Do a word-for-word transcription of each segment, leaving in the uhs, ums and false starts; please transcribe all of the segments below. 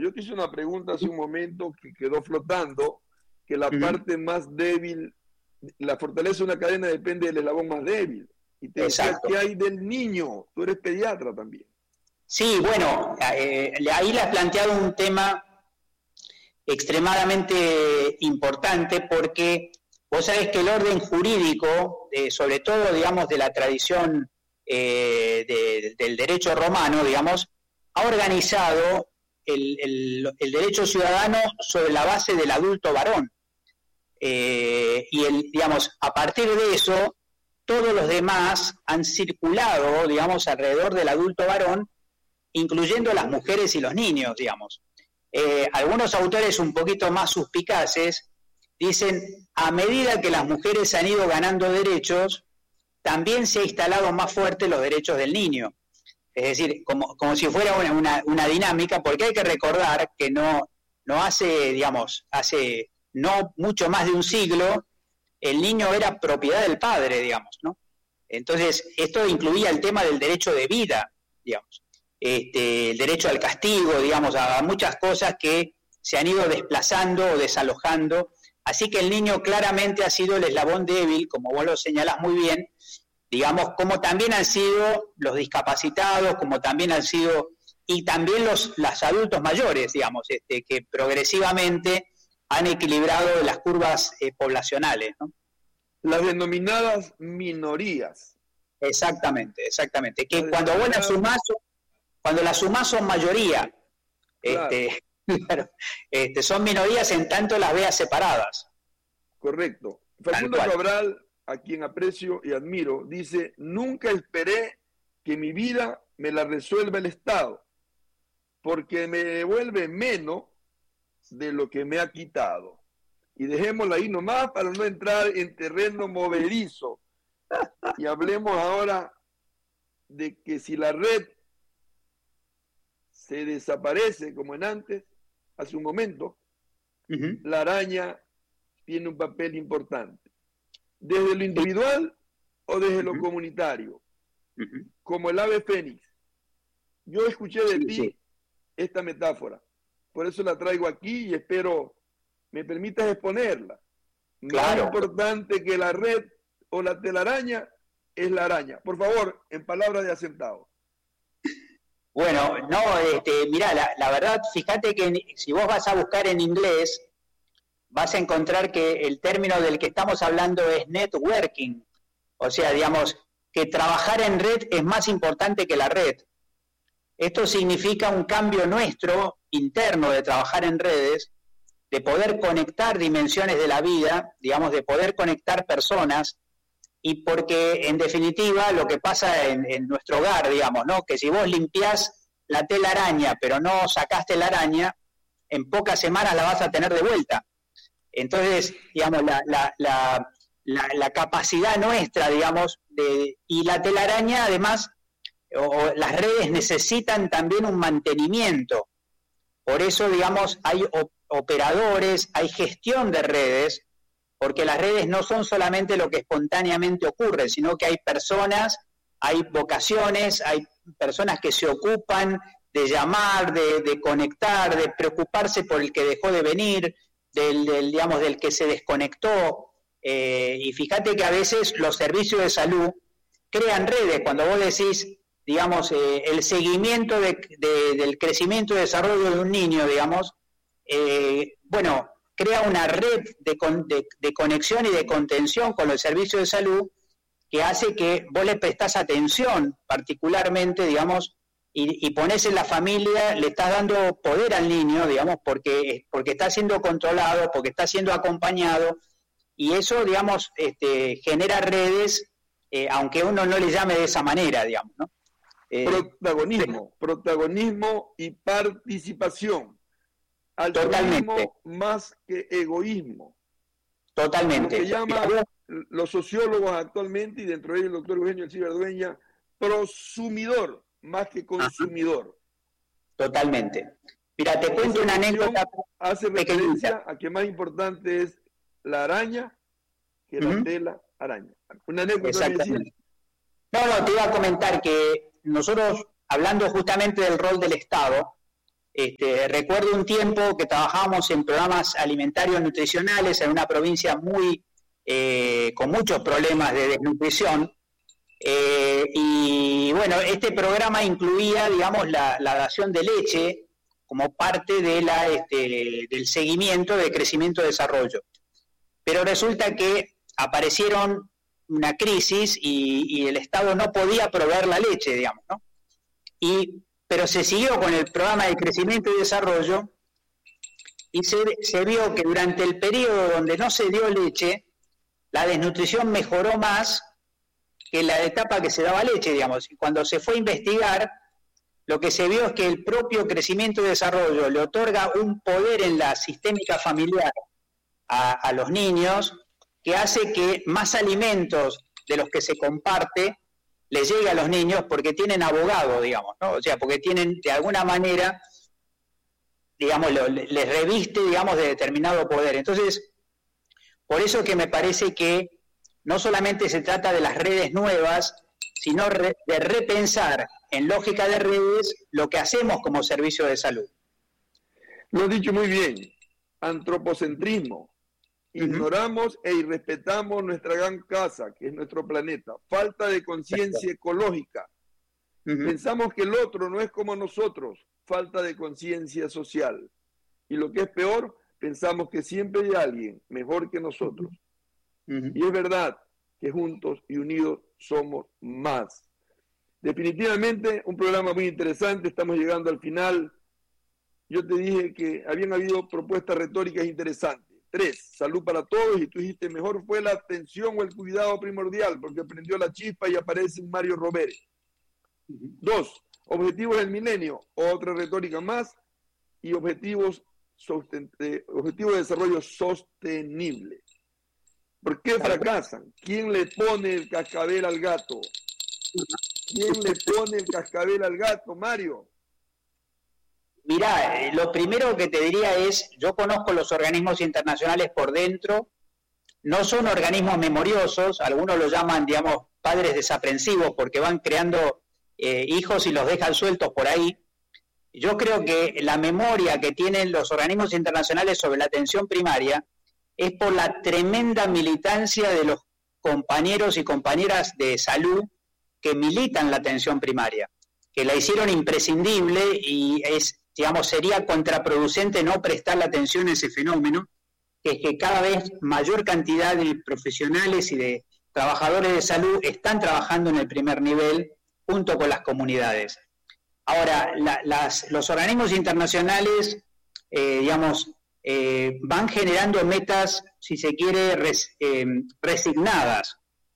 yo te hice una pregunta hace un momento que quedó flotando, que la uh-huh. parte más débil, la fortaleza de una cadena depende del eslabón más débil. Y te decía, ¿qué hay del niño? Tú eres pediatra también. Sí, bueno, eh, ahí le has planteado un tema extremadamente importante porque vos sabés que el orden jurídico, eh, sobre todo, digamos, de la tradición eh, de, del derecho romano, digamos, ha organizado el, el, el derecho ciudadano sobre la base del adulto varón. Eh, y, el, digamos, a partir de eso, todos los demás han circulado, digamos, alrededor del adulto varón, incluyendo las mujeres y los niños, digamos. Eh, algunos autores un poquito más suspicaces dicen, a medida que las mujeres han ido ganando derechos, también se ha instalado más fuerte los derechos del niño. Es decir, como, como si fuera una, una, una dinámica, porque hay que recordar que no, no hace, digamos, hace no mucho más de un siglo, el niño era propiedad del padre, digamos, ¿no? Entonces, esto incluía el tema del derecho de vida, digamos. Este, el derecho al castigo, digamos, a, a muchas cosas que se han ido desplazando o desalojando. Así que el niño claramente ha sido el eslabón débil, como vos lo señalás muy bien, digamos, como también han sido los discapacitados, como también han sido, y también los, los adultos mayores, digamos, este, que progresivamente han equilibrado las curvas eh, poblacionales, ¿no? Las denominadas minorías. Exactamente, exactamente. Que las cuando vos las sumás, cuando las sumás son mayoría, claro. este, claro, este, son minorías en tanto las veas separadas. Correcto. Facundo Cabral, a quien aprecio y admiro, dice, nunca esperé que mi vida me la resuelva el Estado, porque me devuelve menos de lo que me ha quitado. Y dejémosla ahí nomás para no entrar en terreno movedizo. Y hablemos ahora de que si la red se desaparece como en antes, hace un momento, uh-huh. la araña tiene un papel importante. Desde lo individual o desde uh-huh. lo comunitario. Uh-huh. Como el ave fénix. Yo escuché de sí, ti sí. esta metáfora. Por eso la traigo aquí y espero me permitas exponerla. Claro. Más importante que la red o la telaraña es la araña. Por favor, en palabras de asentado. Bueno, no, este, mirá, la, la verdad, fíjate que si vos vas a buscar en inglés, vas a encontrar que el término del que estamos hablando es networking. O sea, digamos, que trabajar en red es más importante que la red. Esto significa un cambio nuestro, interno, de trabajar en redes, de poder conectar dimensiones de la vida, digamos, de poder conectar personas, y porque, en definitiva, lo que pasa en, en nuestro hogar, digamos, ¿no? Que si vos limpiás la telaraña, pero no sacaste la araña, en pocas semanas la vas a tener de vuelta. Entonces, digamos, la, la, la, la, la capacidad nuestra, digamos, de, y la telaraña, además, o, o las redes necesitan también un mantenimiento. Por eso, digamos, hay op- operadores, hay gestión de redes, porque las redes no son solamente lo que espontáneamente ocurre, sino que hay personas, hay vocaciones, hay personas que se ocupan de llamar, de, de conectar, de preocuparse por el que dejó de venir, del, del digamos, del que se desconectó. Eh, y fíjate que a veces los servicios de salud crean redes. Cuando vos decís, digamos, eh, el seguimiento de, de, del crecimiento y desarrollo de un niño, digamos, eh, bueno, crea una red de, de, de conexión y de contención con los servicios de salud que hace que vos le prestás atención particularmente, digamos, y, y ponés en la familia, le estás dando poder al niño, digamos, porque, porque está siendo controlado, porque está siendo acompañado, y eso, digamos, este, genera redes, eh, aunque uno no le llame de esa manera, digamos, ¿no? Eh, protagonismo, pero, protagonismo y participación. Altruismo más que egoísmo. Totalmente. Lo que llaman los sociólogos actualmente, y dentro de ellos el doctor Eugenio Alcibar Dueña, prosumidor más que consumidor. Totalmente. Mira, te cuento una anécdota. Hace referencia a que más importante es la araña que la uh-huh. tela araña. Una anécdota. Exactamente. No, no, te iba a comentar que nosotros, hablando justamente del rol del Estado, Este, recuerdo un tiempo que trabajábamos en programas alimentarios nutricionales en una provincia muy eh, con muchos problemas de desnutrición, eh, y bueno, este programa incluía, digamos, la, la dación de leche como parte de la, este, del seguimiento de crecimiento y desarrollo. Pero resulta que aparecieron una crisis y, y el Estado no podía proveer la leche, digamos, ¿no? Y pero se siguió con el programa de crecimiento y desarrollo y se, se vio que durante el periodo donde no se dio leche, la desnutrición mejoró más que la etapa que se daba leche, digamos. Y cuando se fue a investigar, lo que se vio es que el propio crecimiento y desarrollo le otorga un poder en la sistémica familiar a, a los niños que hace que más alimentos de los que se comparte les llegue a los niños porque tienen abogado, digamos, ¿no? O sea, porque tienen, de alguna manera, digamos, lo, les reviste, digamos, de determinado poder. Entonces, por eso que me parece que no solamente se trata de las redes nuevas, sino re, de repensar en lógica de redes lo que hacemos como servicio de salud. Lo has dicho muy bien, antropocentrismo. Ignoramos e irrespetamos nuestra gran casa, que es nuestro planeta. Falta de conciencia ecológica. Uh-huh. Pensamos que el otro no es como nosotros. Falta de conciencia social. Y lo que es peor, pensamos que siempre hay alguien mejor que nosotros. Uh-huh. Y es verdad que juntos y unidos somos más. Definitivamente un programa muy interesante. Estamos llegando al final. Yo te dije que habían habido propuestas retóricas interesantes. Tres, salud para todos, y tú dijiste, mejor fue la atención o el cuidado primordial, porque prendió la chispa y aparece Mario Rovere. Uh-huh. Dos, objetivos del milenio, otra retórica más, y objetivos, eh, objetivos de desarrollo sostenible. ¿Por qué fracasan? ¿Quién le pone el cascabel al gato? ¿Quién le pone el cascabel al gato, Mario? Mirá, lo primero que te diría es, yo conozco los organismos internacionales por dentro, no son organismos memoriosos, algunos los llaman, digamos, padres desaprensivos porque van creando eh, hijos y los dejan sueltos por ahí. Yo creo que la memoria que tienen los organismos internacionales sobre la atención primaria es por la tremenda militancia de los compañeros y compañeras de salud que militan la atención primaria, que la hicieron imprescindible y es... digamos, sería contraproducente no prestarle atención a ese fenómeno, que es que cada vez mayor cantidad de profesionales y de trabajadores de salud están trabajando en el primer nivel junto con las comunidades. Ahora, la, las, los organismos internacionales, eh, digamos, eh, van generando metas, si se quiere, res, eh, resignadas.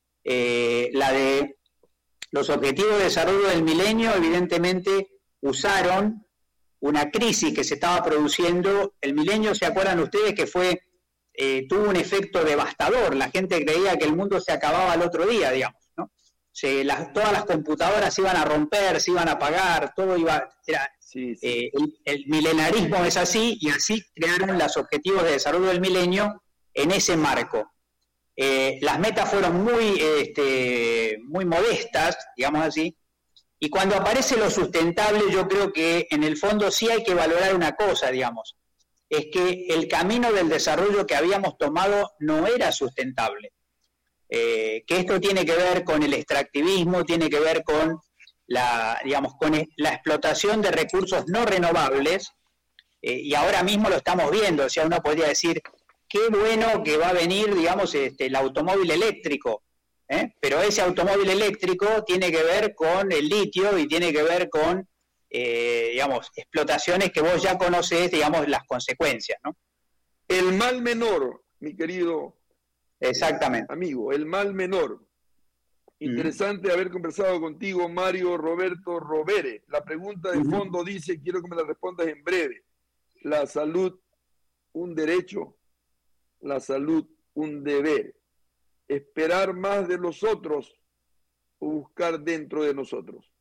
Eh, la de los objetivos de desarrollo del milenio, evidentemente, usaron una crisis que se estaba produciendo. El milenio, ¿se acuerdan ustedes que fue eh, tuvo un efecto devastador? La gente creía que el mundo se acababa al otro día, digamos, ¿no? Se, las, todas las computadoras se iban a romper, se iban a apagar, todo iba... Era, sí, sí. Eh, el, el milenarismo es así, y así crearon los objetivos de desarrollo del milenio en ese marco. Eh, las metas fueron muy, este, muy modestas, digamos así. Y cuando aparece lo sustentable, yo creo que en el fondo sí hay que valorar una cosa, digamos, es que el camino del desarrollo que habíamos tomado no era sustentable. Eh, que esto tiene que ver con el extractivismo, tiene que ver con la, digamos, con la explotación de recursos no renovables, eh, y ahora mismo lo estamos viendo. O sea, uno podría decir, qué bueno que va a venir, digamos, este, el automóvil eléctrico. ¿Eh? Pero ese automóvil eléctrico tiene que ver con el litio y tiene que ver con, eh, digamos, explotaciones que vos ya conocés, digamos, las consecuencias, ¿no? El mal menor, mi querido Exactamente. amigo, el mal menor. Interesante mm. haber conversado contigo, Mario Roberto Rovere. La pregunta de mm. fondo dice, quiero que me la respondas en breve. ¿La salud un derecho? ¿La salud un deber? ¿Esperar más de los otros o buscar dentro de nosotros?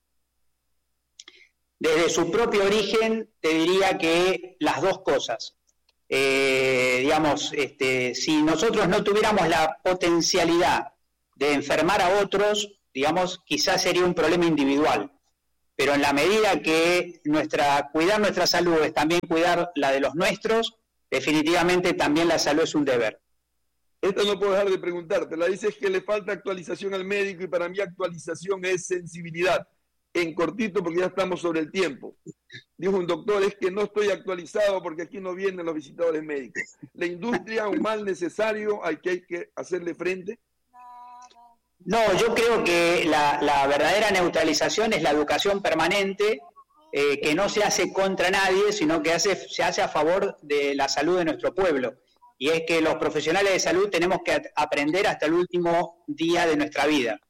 Desde su propio origen, te diría que las dos cosas. Eh, digamos, este, si nosotros no tuviéramos la potencialidad de enfermar a otros, digamos, quizás sería un problema individual. pero en la medida que nuestra, cuidar nuestra salud es también cuidar la de los nuestros, definitivamente también la salud es un deber. Esta no puedo dejar de preguntarte, la dices que le falta actualización al médico y para mí actualización es sensibilidad. En cortito porque ya estamos sobre el tiempo. Dijo un doctor, es que no estoy actualizado porque aquí no vienen los visitadores médicos. La industria, un mal necesario, hay que, hay que hacerle frente. No, yo creo que la, la verdadera neutralización es la educación permanente, eh, que no se hace contra nadie, sino que hace, se hace a favor de la salud de nuestro pueblo. Y es que los profesionales de salud tenemos que aprender hasta el último día de nuestra vida.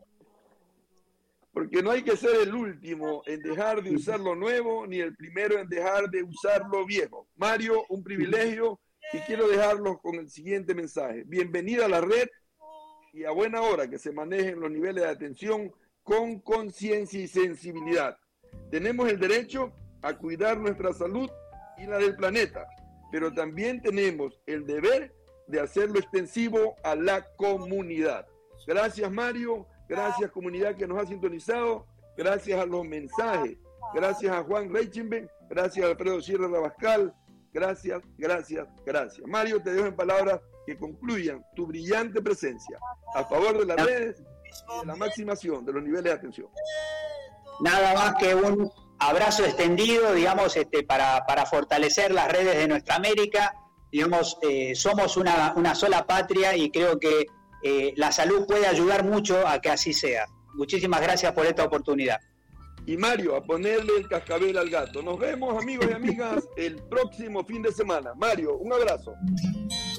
Porque no hay que ser el último en dejar de usar lo nuevo, ni el primero en dejar de usar lo viejo. Mario, un privilegio, y quiero dejarlos con el siguiente mensaje. Bienvenida a la red, y a buena hora que se manejen los niveles de atención con conciencia y sensibilidad. Tenemos el derecho a cuidar nuestra salud y la del planeta, pero también tenemos el deber de hacerlo extensivo a la comunidad. Gracias, Mario. Gracias, comunidad que nos ha sintonizado. Gracias a los mensajes. Gracias a Juan Reichenben. Gracias a Alfredo Sierra Rabascal. Gracias, gracias, gracias. Mario, te dejo en palabras que concluyan tu brillante presencia a favor de las redes y de la maximación de los niveles de atención. Nada más que un abrazo extendido, digamos, este, para, para fortalecer las redes de nuestra América. Digamos, eh, somos una, una sola patria y creo que Eh, la salud puede ayudar mucho a que así sea. Muchísimas gracias por esta oportunidad. Y Mario, a ponerle el cascabel al gato. Nos vemos, amigos y amigas, el próximo fin de semana. Mario, un abrazo.